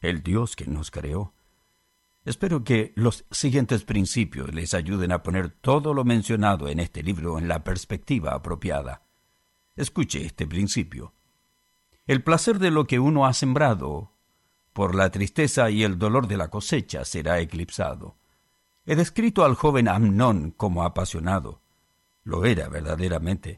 el Dios que nos creó. Espero que los siguientes principios les ayuden a poner todo lo mencionado en este libro en la perspectiva apropiada. Escuche este principio. El placer de lo que uno ha sembrado, por la tristeza y el dolor de la cosecha, será eclipsado. He descrito al joven Amnón como apasionado. Lo era verdaderamente.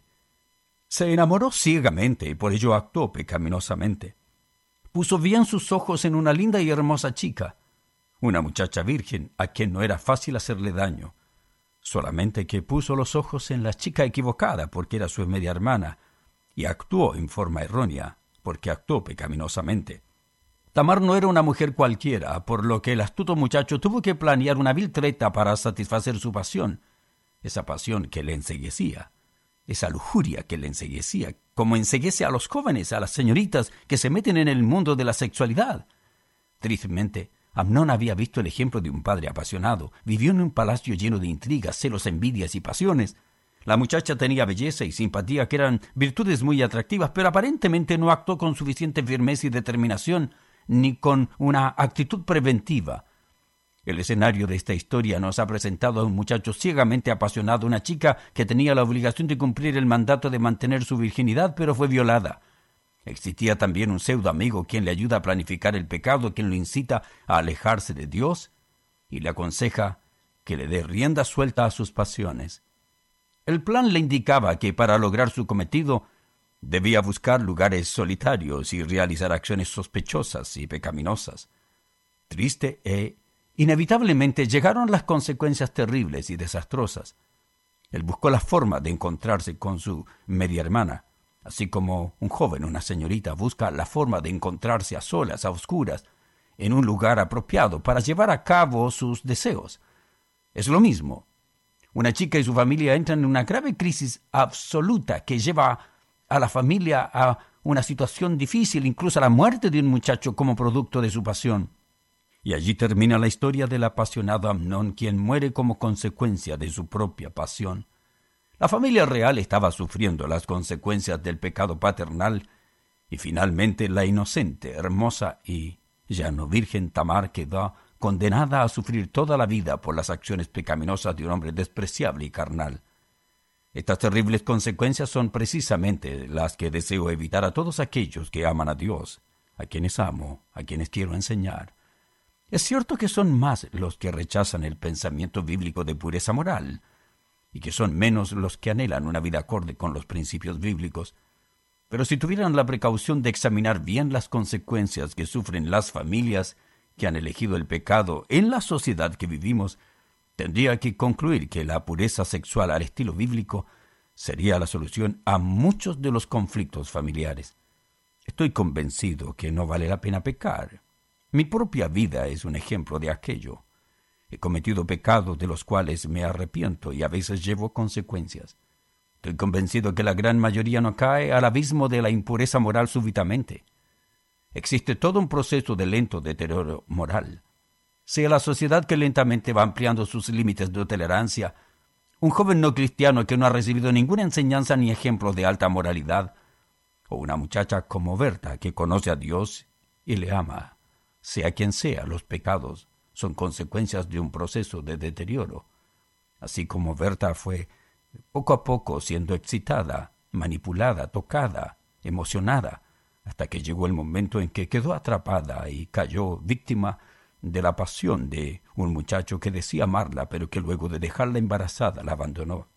Se enamoró ciegamente y por ello actuó pecaminosamente. Puso bien sus ojos en una linda y hermosa chica, una muchacha virgen a quien no era fácil hacerle daño, solamente que puso los ojos en la chica equivocada porque era su media hermana, y actuó en forma errónea porque actuó pecaminosamente. Tamar no era una mujer cualquiera, por lo que el astuto muchacho tuvo que planear una vil treta para satisfacer su pasión, esa pasión que le enceguecía, esa lujuria que le enceguecía, como enceguece a los jóvenes, a las señoritas que se meten en el mundo de la sexualidad. Tristemente, Amnón había visto el ejemplo de un padre apasionado, vivió en un palacio lleno de intrigas, celos, envidias y pasiones. La muchacha tenía belleza y simpatía, que eran virtudes muy atractivas, pero aparentemente no actuó con suficiente firmeza y determinación, ni con una actitud preventiva. El escenario de esta historia nos ha presentado a un muchacho ciegamente apasionado, una chica que tenía la obligación de cumplir el mandato de mantener su virginidad, pero fue violada. Existía también un pseudo amigo quien le ayuda a planificar el pecado, quien lo incita a alejarse de Dios y le aconseja que le dé rienda suelta a sus pasiones. El plan le indicaba que para lograr su cometido debía buscar lugares solitarios y realizar acciones sospechosas y pecaminosas. Triste inevitablemente llegaron las consecuencias terribles y desastrosas. Él buscó la forma de encontrarse con su media hermana, así como un joven, una señorita, busca la forma de encontrarse a solas, a oscuras, en un lugar apropiado para llevar a cabo sus deseos. Es lo mismo. Una chica y su familia entran en una grave crisis absoluta que lleva a la familia a una situación difícil, incluso a la muerte de un muchacho como producto de su pasión. Y allí termina la historia del apasionado Amnón, quien muere como consecuencia de su propia pasión. La familia real estaba sufriendo las consecuencias del pecado paternal, y finalmente la inocente, hermosa y ya no virgen Tamar quedó condenada a sufrir toda la vida por las acciones pecaminosas de un hombre despreciable y carnal. Estas terribles consecuencias son precisamente las que deseo evitar a todos aquellos que aman a Dios, a quienes amo, a quienes quiero enseñar. Es cierto que son más los que rechazan el pensamiento bíblico de pureza moral, y que son menos los que anhelan una vida acorde con los principios bíblicos. Pero si tuvieran la precaución de examinar bien las consecuencias que sufren las familias que han elegido el pecado en la sociedad que vivimos, tendría que concluir que la pureza sexual al estilo bíblico sería la solución a muchos de los conflictos familiares. Estoy convencido que no vale la pena pecar. Mi propia vida es un ejemplo de aquello. He cometido pecados de los cuales me arrepiento y a veces llevo consecuencias. Estoy convencido que la gran mayoría no cae al abismo de la impureza moral súbitamente. Existe todo un proceso de lento deterioro moral. Sea la sociedad que lentamente va ampliando sus límites de tolerancia, un joven no cristiano que no ha recibido ninguna enseñanza ni ejemplo de alta moralidad, o una muchacha como Berta que conoce a Dios y le ama. Sea quien sea, los pecados son consecuencias de un proceso de deterioro. Así como Berta fue poco a poco siendo excitada, manipulada, tocada, emocionada, hasta que llegó el momento en que quedó atrapada y cayó víctima de la pasión de un muchacho que decía amarla, pero que luego de dejarla embarazada la abandonó.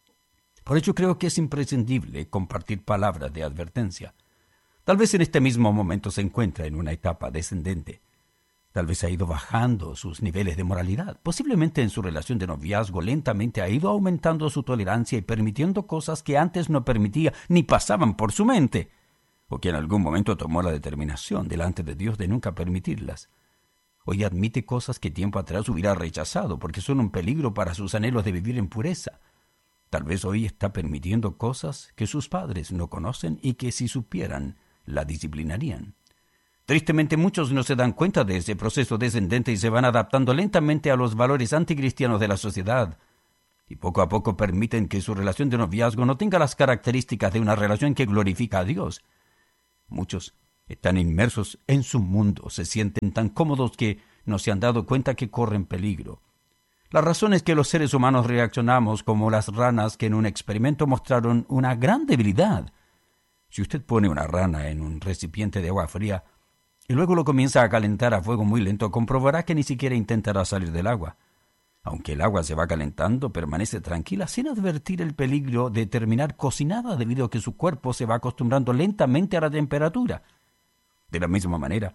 Por ello creo que es imprescindible compartir palabras de advertencia. Tal vez en este mismo momento se encuentra en una etapa descendente. Tal vez ha ido bajando sus niveles de moralidad. Posiblemente en su relación de noviazgo lentamente ha ido aumentando su tolerancia y permitiendo cosas que antes no permitía ni pasaban por su mente, o que en algún momento tomó la determinación delante de Dios de nunca permitirlas. Hoy admite cosas que tiempo atrás hubiera rechazado porque son un peligro para sus anhelos de vivir en pureza. Tal vez hoy está permitiendo cosas que sus padres no conocen y que si supieran la disciplinarían. Tristemente muchos no se dan cuenta de ese proceso descendente y se van adaptando lentamente a los valores anticristianos de la sociedad, y poco a poco permiten que su relación de noviazgo no tenga las características de una relación que glorifica a Dios. Muchos Están inmersos en su mundo, se sienten tan cómodos que no se han dado cuenta que corren peligro. La razón es que los seres humanos reaccionamos como las ranas que en un experimento mostraron una gran debilidad. Si usted pone una rana en un recipiente de agua fría y luego lo comienza a calentar a fuego muy lento, comprobará que ni siquiera intentará salir del agua. Aunque el agua se va calentando, permanece tranquila sin advertir el peligro de terminar cocinada debido a que su cuerpo se va acostumbrando lentamente a la temperatura. De la misma manera,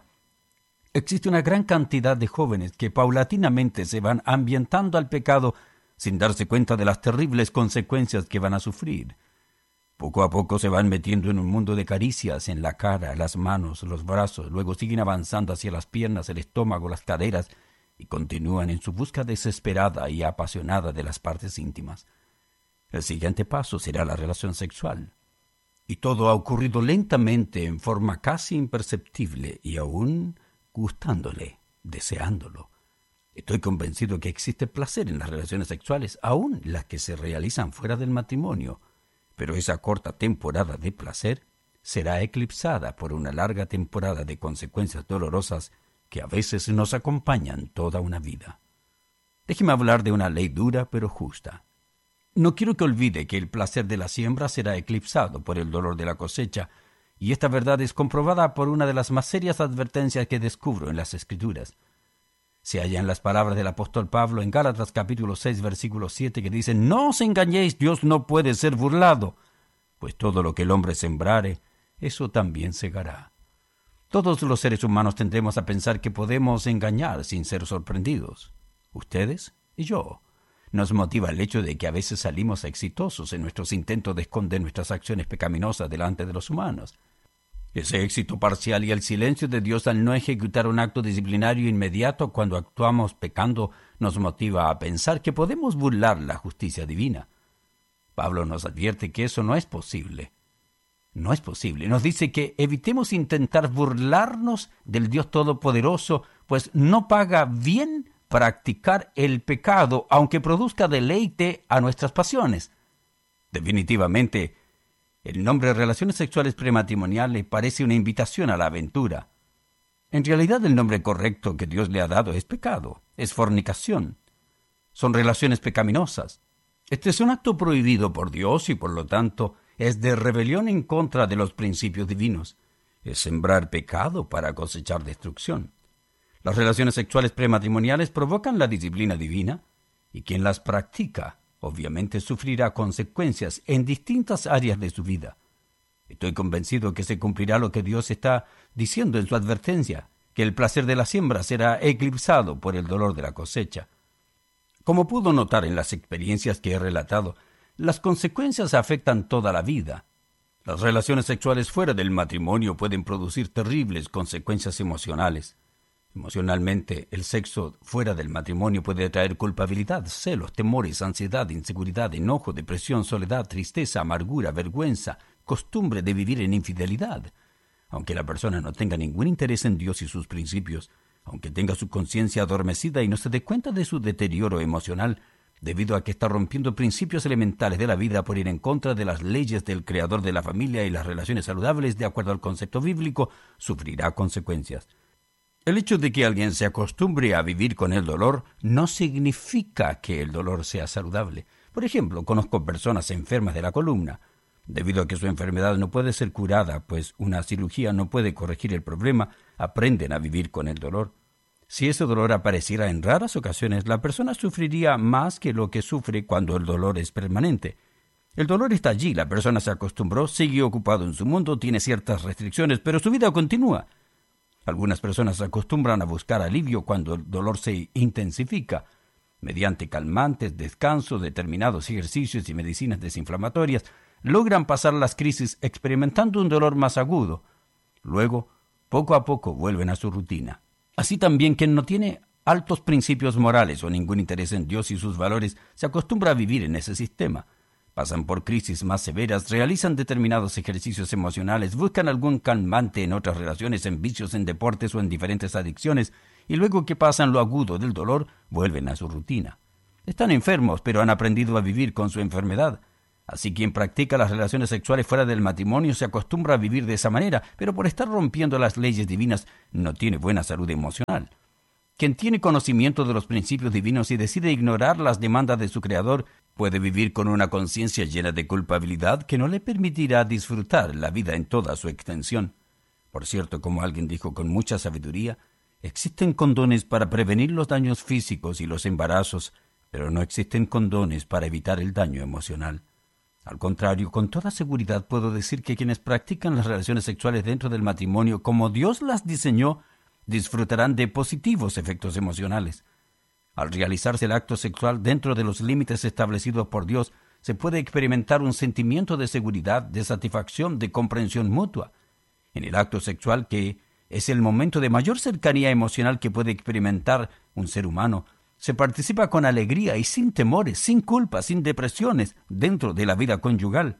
existe una gran cantidad de jóvenes que paulatinamente se van ambientando al pecado sin darse cuenta de las terribles consecuencias que van a sufrir. Poco a poco se van metiendo en un mundo de caricias en la cara, las manos, los brazos, luego siguen avanzando hacia las piernas, el estómago, las caderas y continúan en su busca desesperada y apasionada de las partes íntimas. El siguiente paso será la relación sexual. Y todo ha ocurrido lentamente, en forma casi imperceptible y aún gustándole, deseándolo. Estoy convencido que existe placer en las relaciones sexuales, aun las que se realizan fuera del matrimonio, pero esa corta temporada de placer será eclipsada por una larga temporada de consecuencias dolorosas que a veces nos acompañan toda una vida. Déjeme hablar de una ley dura pero justa. No quiero que olvide que el placer de la siembra será eclipsado por el dolor de la cosecha, y esta verdad es comprobada por una de las más serias advertencias que descubro en las Escrituras. Se halla en las palabras del apóstol Pablo en Gálatas capítulo 6, versículo 7, que dice: «No os engañéis, Dios no puede ser burlado, pues todo lo que el hombre sembrare, eso también segará». Todos los seres humanos tendemos a pensar que podemos engañar sin ser sorprendidos. Ustedes y yo. Nos motiva el hecho de que a veces salimos exitosos en nuestros intentos de esconder nuestras acciones pecaminosas delante de los humanos. Ese éxito parcial y el silencio de Dios al no ejecutar un acto disciplinario inmediato cuando actuamos pecando nos motiva a pensar que podemos burlar la justicia divina. Pablo nos advierte que eso no es posible. No es posible. Nos dice que evitemos intentar burlarnos del Dios Todopoderoso, pues no paga bien practicar el pecado, aunque produzca deleite a nuestras pasiones. Definitivamente, el nombre relaciones sexuales prematrimoniales parece una invitación a la aventura. En realidad, el nombre correcto que Dios le ha dado es pecado, es fornicación. Son relaciones pecaminosas. Este es un acto prohibido por Dios y, por lo tanto, es de rebelión en contra de los principios divinos. Es sembrar pecado para cosechar destrucción. Las relaciones sexuales prematrimoniales provocan la disciplina divina, y quien las practica obviamente sufrirá consecuencias en distintas áreas de su vida. Estoy convencido que se cumplirá lo que Dios está diciendo en su advertencia, que el placer de la siembra será eclipsado por el dolor de la cosecha. Como pudo notar en las experiencias que he relatado, las consecuencias afectan toda la vida. Las relaciones sexuales fuera del matrimonio pueden producir terribles consecuencias emocionales. Emocionalmente, el sexo fuera del matrimonio puede traer culpabilidad, celos, temores, ansiedad, inseguridad, enojo, depresión, soledad, tristeza, amargura, vergüenza, costumbre de vivir en infidelidad. Aunque la persona no tenga ningún interés en Dios y sus principios, aunque tenga su conciencia adormecida y no se dé cuenta de su deterioro emocional, debido a que está rompiendo principios elementales de la vida por ir en contra de las leyes del Creador de la familia y las relaciones saludables de acuerdo al concepto bíblico, sufrirá consecuencias. El hecho de que alguien se acostumbre a vivir con el dolor no significa que el dolor sea saludable. Por ejemplo, conozco personas enfermas de la columna. Debido a que su enfermedad no puede ser curada, pues una cirugía no puede corregir el problema, aprenden a vivir con el dolor. Si ese dolor apareciera en raras ocasiones, la persona sufriría más que lo que sufre cuando el dolor es permanente. El dolor está allí, la persona se acostumbró, sigue ocupado en su mundo, tiene ciertas restricciones, pero su vida continúa. Algunas personas se acostumbran a buscar alivio cuando el dolor se intensifica, mediante calmantes, descanso, determinados ejercicios y medicinas desinflamatorias, logran pasar las crisis experimentando un dolor más agudo. Luego, poco a poco, vuelven a su rutina. Así también quien no tiene altos principios morales o ningún interés en Dios y sus valores se acostumbra a vivir en ese sistema. Pasan por crisis más severas, realizan determinados ejercicios emocionales, buscan algún calmante en otras relaciones, en vicios, en deportes o en diferentes adicciones, y luego que pasan lo agudo del dolor, vuelven a su rutina. Están enfermos, pero han aprendido a vivir con su enfermedad. Así quien practica las relaciones sexuales fuera del matrimonio se acostumbra a vivir de esa manera, pero por estar rompiendo las leyes divinas no tiene buena salud emocional. Quien tiene conocimiento de los principios divinos y decide ignorar las demandas de su Creador puede vivir con una conciencia llena de culpabilidad que no le permitirá disfrutar la vida en toda su extensión. Por cierto, como alguien dijo con mucha sabiduría, existen condones para prevenir los daños físicos y los embarazos, pero no existen condones para evitar el daño emocional. Al contrario, con toda seguridad puedo decir que quienes practican las relaciones sexuales dentro del matrimonio como Dios las diseñó, disfrutarán de positivos efectos emocionales. Al realizarse el acto sexual dentro de los límites establecidos por Dios, se puede experimentar un sentimiento de seguridad, de satisfacción, de comprensión mutua. En el acto sexual, que es el momento de mayor cercanía emocional que puede experimentar un ser humano, se participa con alegría y sin temores, sin culpas, sin depresiones, dentro de la vida conyugal.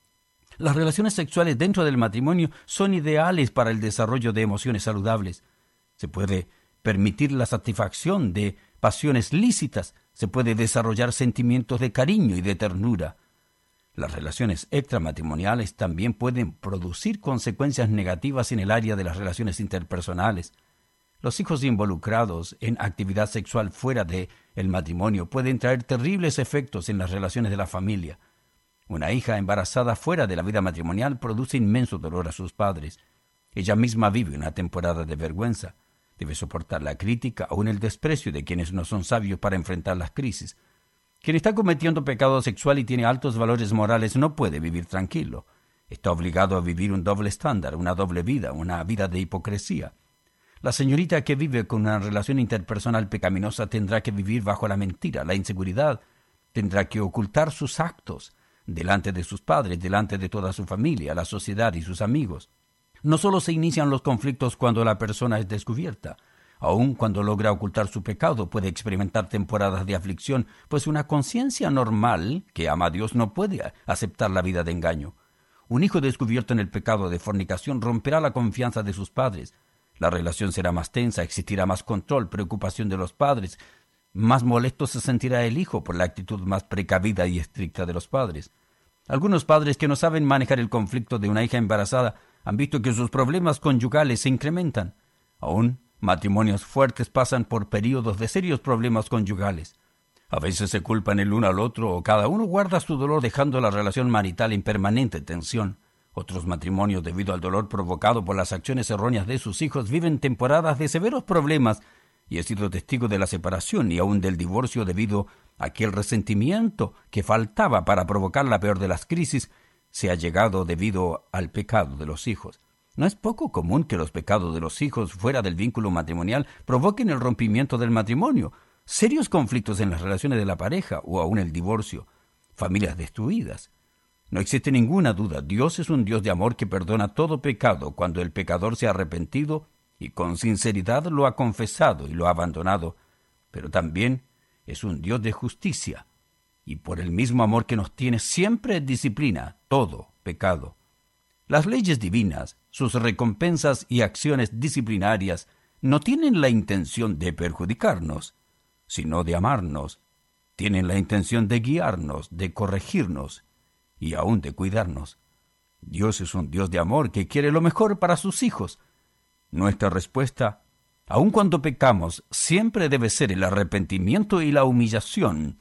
Las relaciones sexuales dentro del matrimonio son ideales para el desarrollo de emociones saludables. Se puede permitir la satisfacción de pasiones lícitas, se puede desarrollar sentimientos de cariño y de ternura. Las relaciones extramatrimoniales también pueden producir consecuencias negativas en el área de las relaciones interpersonales. Los hijos involucrados en actividad sexual fuera del matrimonio pueden traer terribles efectos en las relaciones de la familia. Una hija embarazada fuera de la vida matrimonial produce inmenso dolor a sus padres. Ella misma vive una temporada de vergüenza. Debe soportar la crítica o el desprecio de quienes no son sabios para enfrentar las crisis. Quien está cometiendo pecado sexual y tiene altos valores morales no puede vivir tranquilo. Está obligado a vivir un doble estándar, una doble vida, una vida de hipocresía. La señorita que vive con una relación interpersonal pecaminosa tendrá que vivir bajo la mentira, la inseguridad. Tendrá que ocultar sus actos delante de sus padres, delante de toda su familia, la sociedad y sus amigos. No solo se inician los conflictos cuando la persona es descubierta. Aun cuando logra ocultar su pecado, puede experimentar temporadas de aflicción, pues una conciencia normal que ama a Dios no puede aceptar la vida de engaño. Un hijo descubierto en el pecado de fornicación romperá la confianza de sus padres. La relación será más tensa, existirá más control, preocupación de los padres. Más molesto se sentirá el hijo por la actitud más precavida y estricta de los padres. Algunos padres que no saben manejar el conflicto de una hija embarazada han visto que sus problemas conyugales se incrementan. Aún, matrimonios fuertes pasan por períodos de serios problemas conyugales. A veces se culpan el uno al otro o cada uno guarda su dolor dejando la relación marital en permanente tensión. Otros matrimonios, debido al dolor provocado por las acciones erróneas de sus hijos, viven temporadas de severos problemas y he sido testigo de la separación y aún del divorcio debido a que el resentimiento que faltaba para provocar la peor de las crisis se ha llegado debido al pecado de los hijos. No es poco común que los pecados de los hijos fuera del vínculo matrimonial provoquen el rompimiento del matrimonio, serios conflictos en las relaciones de la pareja o aún el divorcio, familias destruidas. No existe ninguna duda, Dios es un Dios de amor que perdona todo pecado cuando el pecador se ha arrepentido y con sinceridad lo ha confesado y lo ha abandonado, pero también es un Dios de justicia, y por el mismo amor que nos tiene siempre disciplina todo pecado. Las leyes divinas, sus recompensas y acciones disciplinarias no tienen la intención de perjudicarnos, sino de amarnos. Tienen la intención de guiarnos, de corregirnos y aún de cuidarnos. Dios es un Dios de amor que quiere lo mejor para sus hijos. Nuestra respuesta, aun cuando pecamos, siempre debe ser el arrepentimiento y la humillación,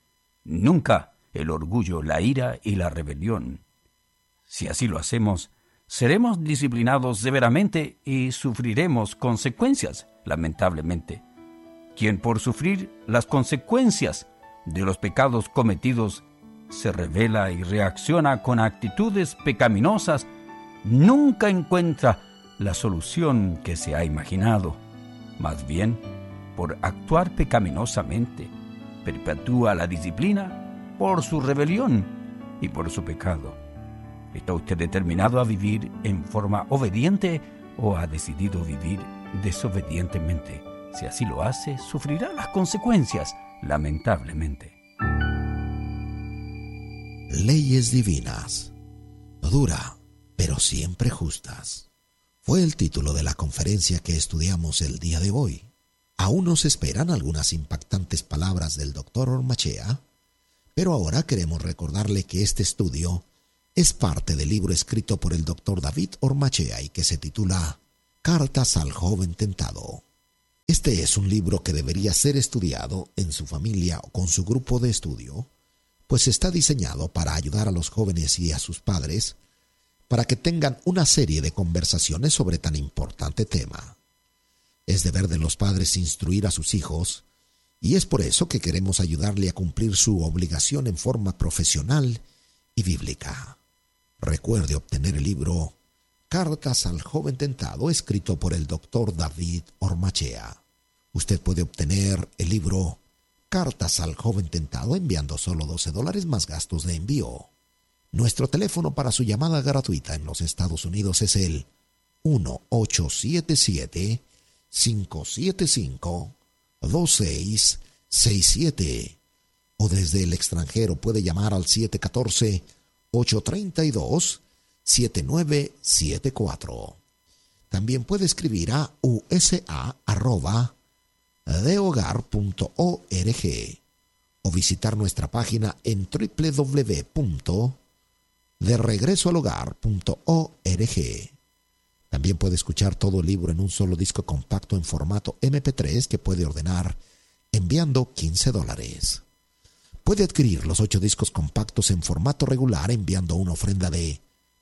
nunca el orgullo, la ira y la rebelión. Si así lo hacemos, seremos disciplinados severamente y sufriremos consecuencias, lamentablemente. Quien por sufrir las consecuencias de los pecados cometidos se rebela y reacciona con actitudes pecaminosas, nunca encuentra la solución que se ha imaginado. Más bien, por actuar pecaminosamente, perpetúa la disciplina por su rebelión y por su pecado. ¿Está usted determinado a vivir en forma obediente o ha decidido vivir desobedientemente? Si así lo hace, sufrirá las consecuencias, lamentablemente. Leyes divinas. Dura, pero siempre justas. Fue el título de la conferencia que estudiamos el día de hoy. Aún nos esperan algunas impactantes palabras del Dr. Ormachea, Pero ahora queremos recordarle que este estudio es parte del libro escrito por el Dr. David Ormachea y que se titula Cartas al Joven Tentado. Este es un libro que debería ser estudiado en su familia o con su grupo de estudio, pues está diseñado para ayudar a los jóvenes y a sus padres para que tengan una serie de conversaciones sobre tan importante tema. Es deber de los padres instruir a sus hijos, y es por eso que queremos ayudarle a cumplir su obligación en forma profesional y bíblica. Recuerde obtener el libro Cartas al Joven Tentado, escrito por el Dr. David Ormachea. Usted puede obtener el libro Cartas al Joven Tentado enviando solo $12 más gastos de envío. Nuestro teléfono para su llamada gratuita en los Estados Unidos es el 1-877-575-2667 o desde el extranjero puede llamar al 714-832-7974. También puede escribir a usa@dehogar.org o visitar nuestra página en www.deregresoalhogar.org. También puede escuchar todo el libro en un solo disco compacto en formato MP3 que puede ordenar enviando $15. Puede adquirir los 8 discos compactos en formato regular enviando una ofrenda de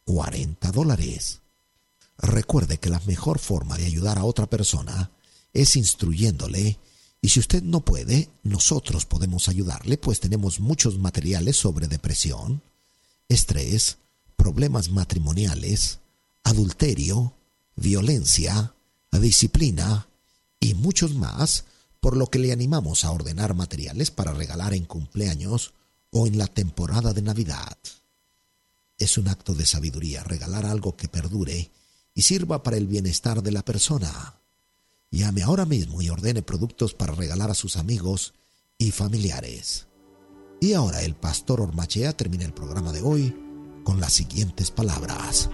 $40. Recuerde que la mejor forma de ayudar a otra persona es instruyéndole, y si usted no puede, nosotros podemos ayudarle, pues tenemos muchos materiales sobre depresión, estrés, problemas matrimoniales, adulterio, violencia, disciplina y muchos más, por lo que le animamos a ordenar materiales para regalar en cumpleaños o en la temporada de Navidad. Es un acto de sabiduría regalar algo que perdure y sirva para el bienestar de la persona. Llame ahora mismo y ordene productos para regalar a sus amigos y familiares. Y ahora el pastor Ormachea termina el programa de hoy con las siguientes palabras.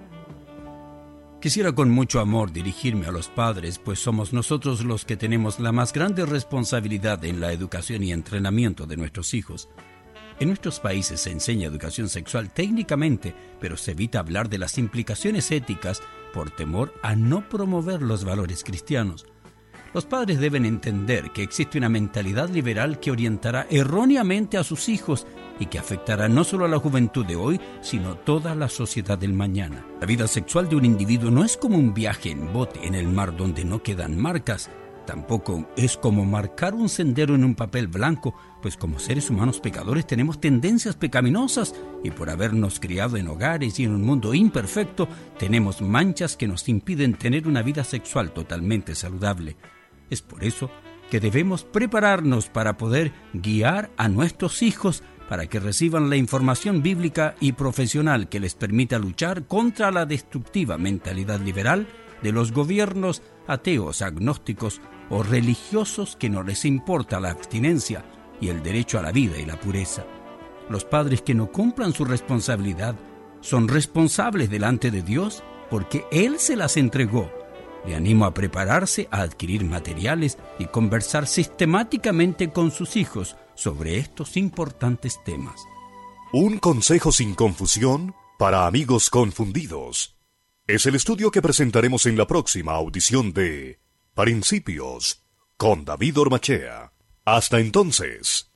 Quisiera con mucho amor dirigirme a los padres, pues somos nosotros los que tenemos la más grande responsabilidad en la educación y entrenamiento de nuestros hijos. En nuestros países se enseña educación sexual técnicamente, pero se evita hablar de las implicaciones éticas por temor a no promover los valores cristianos. Los padres deben entender que existe una mentalidad liberal que orientará erróneamente a sus hijos y que afectará no solo a la juventud de hoy, sino toda la sociedad del mañana. La vida sexual de un individuo no es como un viaje en bote en el mar donde no quedan marcas. Tampoco es como marcar un sendero en un papel blanco, pues como seres humanos pecadores tenemos tendencias pecaminosas y por habernos criado en hogares y en un mundo imperfecto, tenemos manchas que nos impiden tener una vida sexual totalmente saludable. Es por eso que debemos prepararnos para poder guiar a nuestros hijos para que reciban la información bíblica y profesional que les permita luchar contra la destructiva mentalidad liberal de los gobiernos ateos, agnósticos o religiosos que no les importa la abstinencia y el derecho a la vida y la pureza. Los padres que no cumplan su responsabilidad son responsables delante de Dios porque Él se las entregó. Le animo a prepararse a adquirir materiales y conversar sistemáticamente con sus hijos sobre estos importantes temas. Un consejo sin confusión para amigos confundidos. Es el estudio que presentaremos en la próxima audición de Principios con David Ormachea. Hasta entonces,